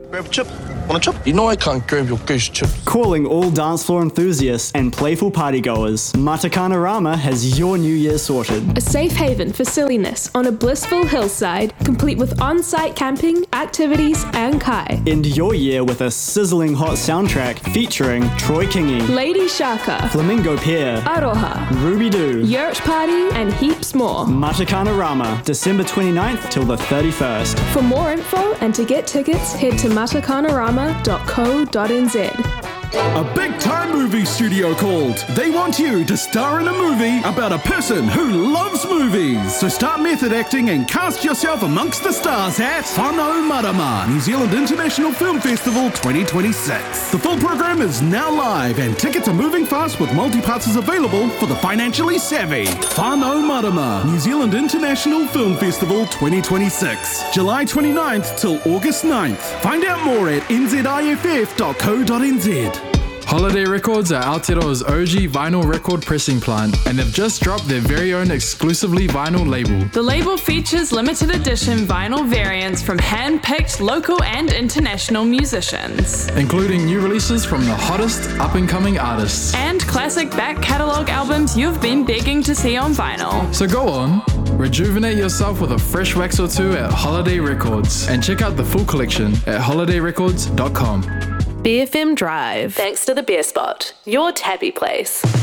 Grab a chip. Want a chip? You know I can't grab your goose chip. Calling all dance floor enthusiasts and playful partygoers, Matakanarama has your New Year sorted. A safe haven for silliness on a blissful hillside, complete with on-site camping, activities, and kai. End your year with a sizzling hot soundtrack featuring Troy Kingi, Lady Shaka, Flamingo Pier, Aroha, Ruby Doo, Yurt Party, and heaps more. Matakanarama, December 29th till the 31st. For more info and to get tickets, head to matakanarama.co.nz. A big-time movie studio called. They want you to star in a movie about a person who loves movies. So start method acting and cast yourself amongst the stars at Whanau Marama, New Zealand International Film Festival 2026. The full program is now live and tickets are moving fast with multi-passes available for the financially savvy. Whanau Marama, New Zealand International Film Festival 2026. July 29th till August 9th. Find out more at nziff.co.nz. Holiday Records are Aotearoa's OG vinyl record pressing plant, and they've just dropped their very own exclusively vinyl label. The label features limited edition vinyl variants from hand-picked local and international musicians. Including new releases from the hottest up-and-coming artists. And classic back catalogue albums you've been begging to see on vinyl. So go on, rejuvenate yourself with a fresh wax or two at Holiday Records, and check out the full collection at holidayrecords.com. BFM Drive. Thanks to the Beer Spot, your tabby place.